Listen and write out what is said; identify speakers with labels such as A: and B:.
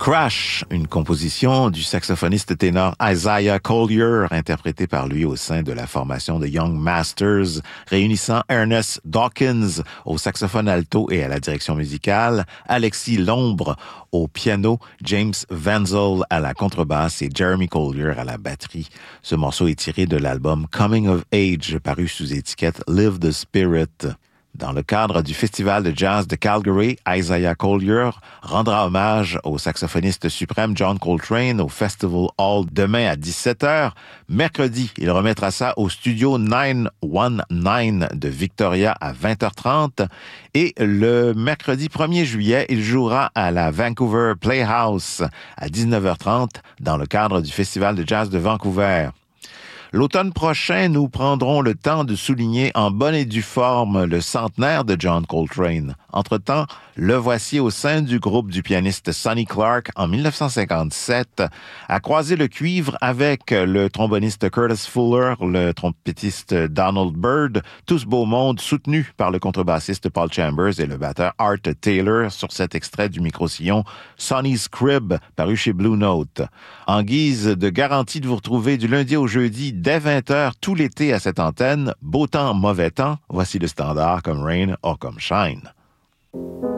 A: Crash, une composition du saxophoniste ténor Isaiah Collier, interprété par lui au sein de la formation de Young Masters, réunissant Ernest Dawkins au saxophone alto et à la direction musicale, Alexis Lombre au piano, James Wenzel à la contrebasse et Jeremy Collier à la batterie. Ce morceau est tiré de l'album Coming of Age, paru sous étiquette Live the Spirit. Dans le cadre du Festival de jazz de Calgary, Isaiah Collier rendra hommage au saxophoniste suprême John Coltrane au Festival Hall demain à 17h. Mercredi, il remettra ça au studio 919 de Victoria à 20h30. Et le mercredi 1er juillet, il jouera à la Vancouver Playhouse à 19h30 dans le cadre du Festival de jazz de Vancouver. L'automne prochain, nous prendrons le temps de souligner en bonne et due forme le centenaire de John Coltrane. Entre-temps, le voici au sein du groupe du pianiste Sonny Clark en 1957, a croisé le cuivre avec le tromboniste Curtis Fuller, le trompettiste Donald Byrd, tout ce beau monde soutenu par le contrebassiste Paul Chambers et le batteur Art Taylor sur cet extrait du micro-sillon Sonny's Crib, paru chez Blue Note. En guise de garantie de vous retrouver du lundi au jeudi dès 20h tout l'été à cette antenne, beau temps, mauvais temps, voici le standard comme Rain or comme Shine.